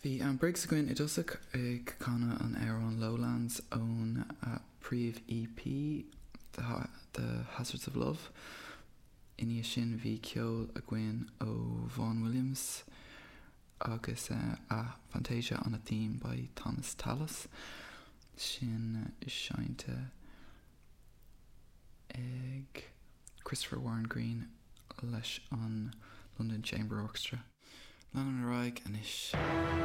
Bhí an Briggs Gwyn I dosach ag canna an Aeron Lowlands ón príomh EP The Hazards of Love. Iní sin bhí ceol a gcuin ó Vaughan Williams agus a Fantasia on a Theme by Thomas Tallis. Sin seinte ag Christopher Warren Green leis an London Chamber Orchestra. Lan an raig an isis.